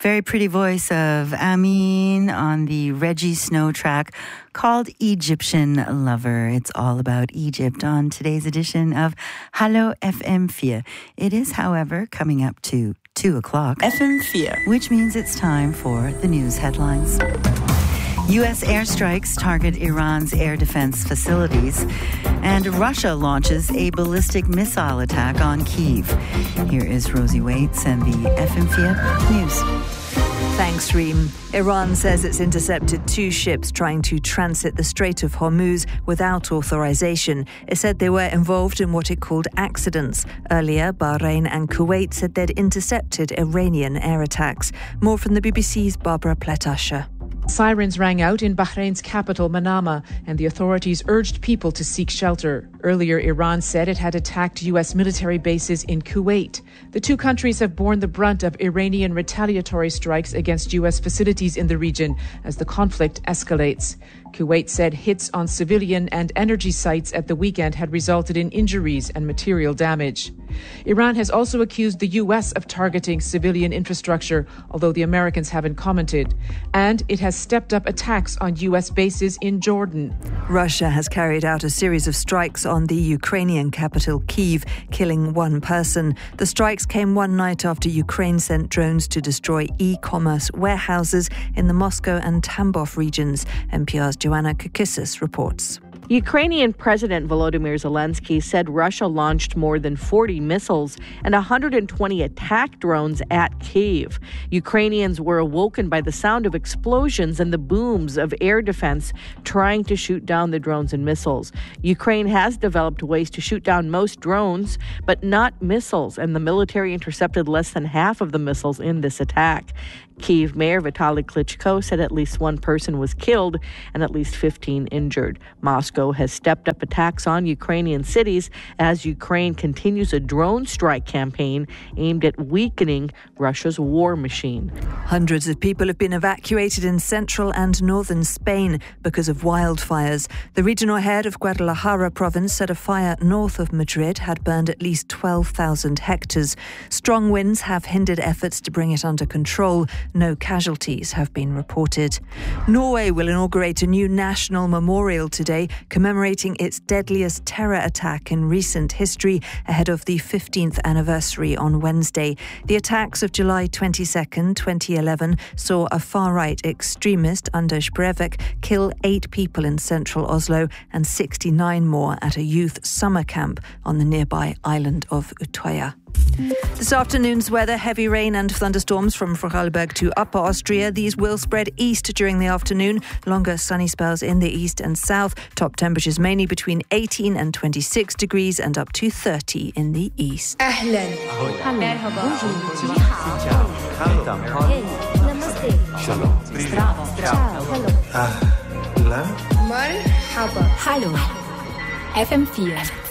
Very pretty voice of Amin on the Reggie Snow track called Egyptian Lover. It's all about Egypt on today's edition of Hallo FM4. It is, however, coming up to 2 o'clock. FM4. Which means it's time for the news headlines. U.S. airstrikes target Iran's air defense facilities, and Russia launches a ballistic missile attack on Kyiv. Here is Rosie Waits and the FM4 News. Thanks, Reem. Iran says it's intercepted 2 ships trying to transit the Strait of Hormuz without authorization. It said they were involved in what it called accidents. Earlier, Bahrain and Kuwait said they'd intercepted Iranian air attacks. More from the BBC's Barbara Pletasher. Sirens rang out in Bahrain's capital, Manama, and the authorities urged people to seek shelter. Earlier, Iran said it had attacked U.S. military bases in Kuwait. The 2 countries have borne the brunt of Iranian retaliatory strikes against U.S. facilities in the region as the conflict escalates. Kuwait said hits on civilian and energy sites at the weekend had resulted in injuries and material damage. Iran has also accused the U.S. of targeting civilian infrastructure, although the Americans haven't commented. And it has stepped up attacks on U.S. bases in Jordan. Russia has carried out a series of strikes on the Ukrainian capital, Kyiv, killing 1 person. The strikes came one night after Ukraine sent drones to destroy e-commerce warehouses in the Moscow and Tambov regions. NPR's Joanna Kakissis reports. Ukrainian President Volodymyr Zelensky said Russia launched more than 40 missiles and 120 attack drones at Kyiv. Ukrainians were awoken by the sound of explosions and the booms of air defense trying to shoot down the drones and missiles. Ukraine has developed ways to shoot down most drones, but not missiles, and the military intercepted less than half of the missiles in this attack. Kyiv Mayor Vitaly Klitschko said at least 1 person was killed and at least 15 injured. Moscow has stepped up attacks on Ukrainian cities as Ukraine continues a drone strike campaign aimed at weakening Russia's war machine. Hundreds of people have been evacuated in central and northern Spain because of wildfires. The regional head of Guadalajara province said a fire north of Madrid had burned at least 12,000 hectares. Strong winds have hindered efforts to bring it under control. No casualties have been reported. Norway will inaugurate a new national memorial today, commemorating its deadliest terror attack in recent history ahead of the 15th anniversary on Wednesday. The attacks of July 22nd, 2011 saw a far-right extremist, Anders Breivik, kill 8 people in central Oslo and 69 more at a youth summer camp on the nearby island of Utøya. This afternoon's weather, heavy rain and thunderstorms from Vorarlberg to Upper Austria. These will spread east during the afternoon. Longer sunny spells in the east and south. Top temperatures mainly between 18 and 26 degrees and up to 30 in the east. Hallo. FM4